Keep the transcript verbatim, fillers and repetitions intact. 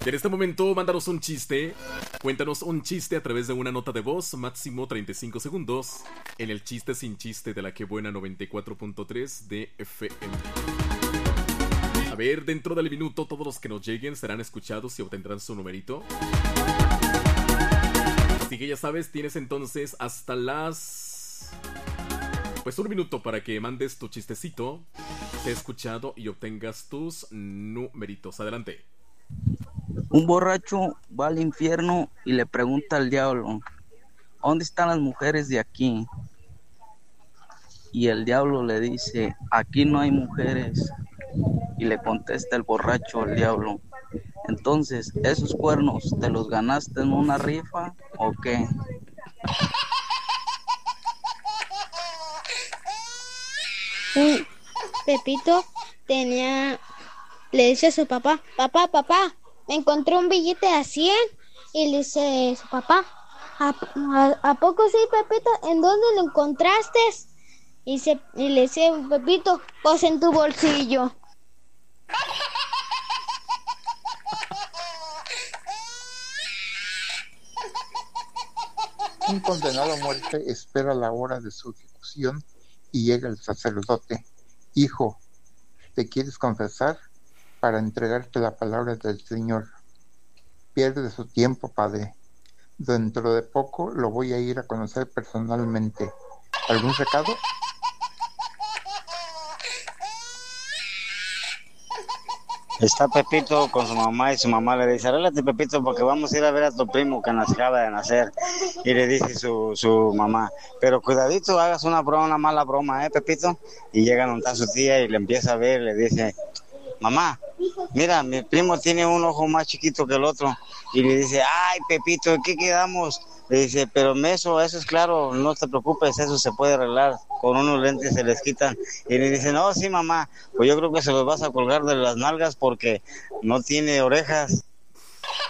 En este momento, mándanos un chiste. Cuéntanos un chiste a través de una nota de voz, máximo treinta y cinco segundos, en el Chiste Sin Chiste de La Que Buena noventa y cuatro punto tres de F M. A ver, dentro del minuto, todos los que nos lleguen serán escuchados y obtendrán su numerito. Así que ya sabes, tienes entonces hasta las... Pues un minuto para que mandes tu chistecito, sea escuchado y obtengas tus numeritos. Adelante. Un borracho va al infierno y le pregunta al diablo: ¿dónde están las mujeres de aquí? Y el diablo le dice: aquí no hay mujeres. Y le contesta el borracho al diablo: entonces, ¿esos cuernos te los ganaste en una rifa o qué? Un Pepito tenía, le dice a su papá: papá, papá, me encontré un billete a cien. Y le dice su papá: ¿a, a, ¿a poco sí, Pepito? ¿En dónde lo encontraste? Y, se, y le dice Pepito: pues en tu bolsillo. Un condenado a muerte espera la hora de su ejecución y llega el sacerdote. Hijo, ¿te quieres confesar para entregarte la palabra del Señor? Pierde su tiempo, padre. Dentro de poco lo voy a ir a conocer personalmente. ¿Algún recado? Está Pepito con su mamá y su mamá le dice: arréglate, Pepito, porque vamos a ir a ver a tu primo que nos acaba de nacer. Y le dice su, su mamá: pero cuidadito, hagas una broma, una mala broma, ¿eh, Pepito? Y llega donde está su tía y le empieza a ver y le dice: mamá, mira, mi primo tiene un ojo más chiquito que el otro. Y le dice: ay, Pepito, ¿en qué quedamos? Le dice: pero eso, eso es claro, no te preocupes, eso se puede arreglar. Con unos lentes se les quitan. Y le dice: no, sí, mamá, pues yo creo que se los vas a colgar de las nalgas porque no tiene orejas.